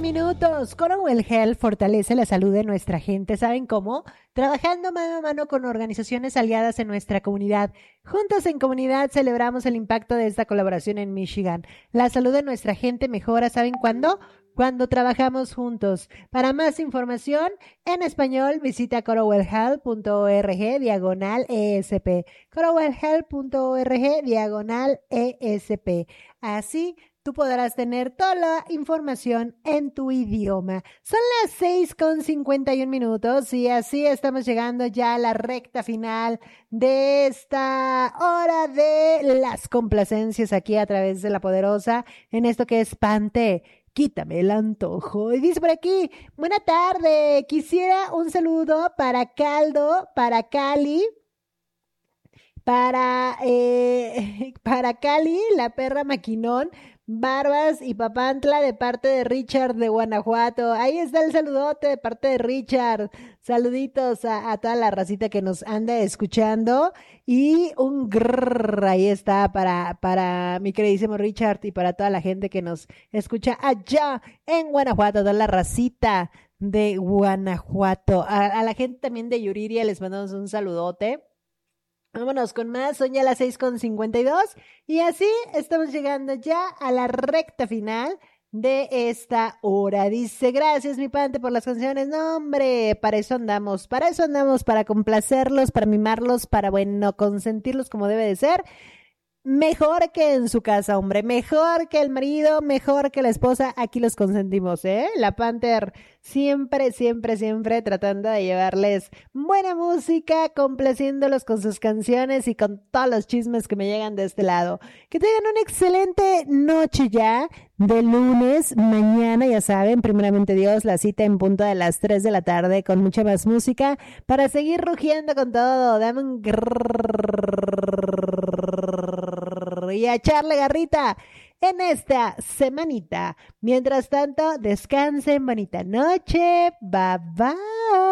minutos. Corowell Health fortalece la salud de nuestra gente. ¿Saben cómo? Trabajando mano a mano con organizaciones aliadas en nuestra comunidad. Juntos en comunidad celebramos el impacto de esta colaboración en Michigan. La salud de nuestra gente mejora. ¿Saben cuándo? Cuando trabajamos juntos. Para más información en español, visita corowellhealth.org/ESP. corowellhealth.org/ESP. Así tú podrás tener toda la información en tu idioma. Son las 6:51 y así estamos llegando ya a la recta final de esta hora de las complacencias aquí a través de La Poderosa en esto que es Pante. Quítame el antojo. Y dice por aquí, buena tarde, quisiera un saludo para Caldo, para Cali, para Cali, la perra maquinón, Barbas y Papantla de parte de Richard de Guanajuato. Ahí está el saludote de parte de Richard. Saluditos a toda la racita que nos anda escuchando. Y un grrr, ahí está para mi queridísimo Richard y para toda la gente que nos escucha allá en Guanajuato, toda la racita de Guanajuato. A la gente también de Yuriria les mandamos un saludote. Vámonos con más, son ya las 6:52 y así estamos llegando ya a la recta final de esta hora. Dice, gracias mi Pante por las canciones. No, hombre, para eso andamos, para complacerlos, para mimarlos, para, bueno, consentirlos como debe de ser. Mejor que en su casa, hombre, mejor que el marido, mejor que la esposa, aquí los consentimos, ¿eh? La Panther siempre, siempre, siempre tratando de llevarles buena música, complaciéndolos con sus canciones y con todos los chismes que me llegan de este lado. Que tengan una excelente noche ya de lunes, mañana, ya saben, primeramente Dios, la cita en punto de las 3 de la tarde con mucha más música para seguir rugiendo con todo. Dame un y a echarle garrita en esta semanita. Mientras tanto, descansen, bonita noche, bye bye.